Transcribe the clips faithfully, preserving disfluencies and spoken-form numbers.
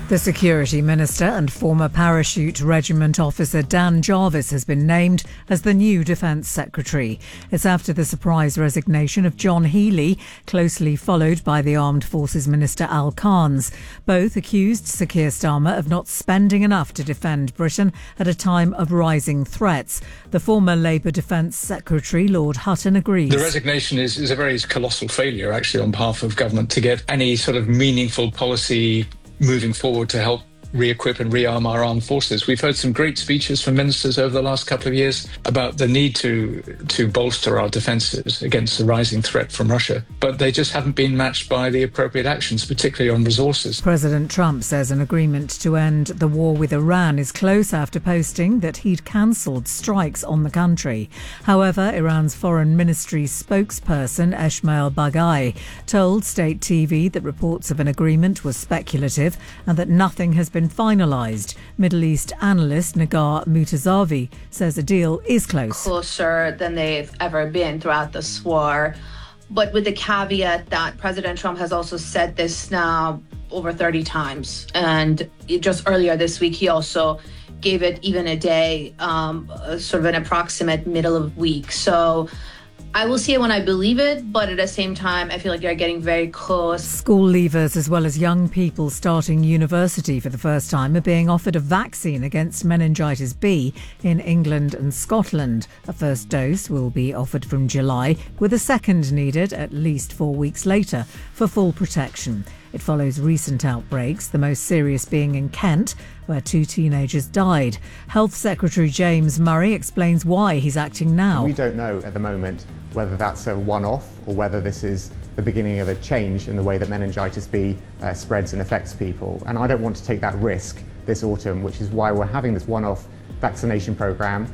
The Security Minister and former Parachute Regiment officer Dan Jarvis has been named as the new Defence Secretary. It's after the surprise resignation of John Healey, closely followed by the Armed Forces Minister Al Carnes. Both accused Sir Keir Starmer of not spending enough to defend Britain at a time of rising threats. The former Labour Defence Secretary, Lord Hutton, agrees. The resignation is, is a very colossal failure, actually, on behalf of government to get any sort of meaningful policy moving forward to help re-equip and rearm our armed forces. We've heard some great speeches from ministers over the last couple of years about the need to to bolster our defences against the rising threat from Russia, but they just haven't been matched by the appropriate actions, particularly on resources. President Trump says an agreement to end the war with Iran is close after posting that he'd cancelled strikes on the country. However, Iran's foreign ministry spokesperson Esmail Baghai told state T V that reports of an agreement was speculative and that nothing has been finalised. Middle East analyst Nagar Mutazavi says a deal is close. Closer than they've ever been throughout this war, but with the caveat that President Trump has also said this now over thirty times. And just earlier this week, he also gave it even a day, um, sort of an approximate middle of week. So I will see it when I believe it, but at the same time, I feel like they're getting very close. School leavers, as well as young people starting university for the first time, are being offered a vaccine against meningitis B in England and Scotland. A first dose will be offered from July, with a second needed at least four weeks later for full protection. It follows recent outbreaks, the most serious being in Kent, where two teenagers died. Health Secretary James Murray explains why he's acting now. We don't know at the moment whether that's a one-off or whether this is the beginning of a change in the way that meningitis B uh, spreads and affects people. And I don't want to take that risk this autumn, which is why we're having this one-off vaccination programme.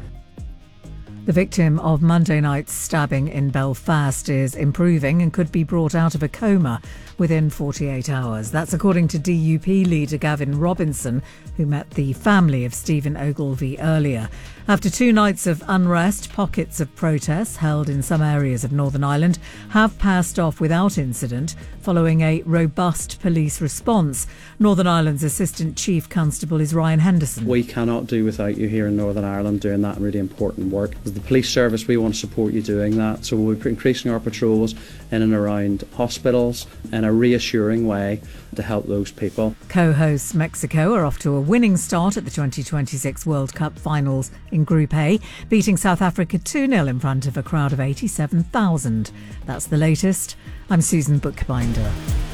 The victim of Monday night's stabbing in Belfast is improving and could be brought out of a coma within forty-eight hours. That's according to D U P leader Gavin Robinson, who met the family of Stephen Ogilvie earlier. After two nights of unrest, pockets of protests held in some areas of Northern Ireland have passed off without incident following a robust police response. Northern Ireland's Assistant Chief Constable is Ryan Henderson. We cannot do without you here in Northern Ireland doing that really important work. As the police service, we want to support you doing that. So we'll be increasing our patrols in and around hospitals in a reassuring way to help those people. Co-hosts Mexico are off to a winning start at the twenty twenty-six World Cup finals in Group A, beating South Africa two nil in front of a crowd of eighty-seven thousand. That's the latest. I'm Susan Bookbinder.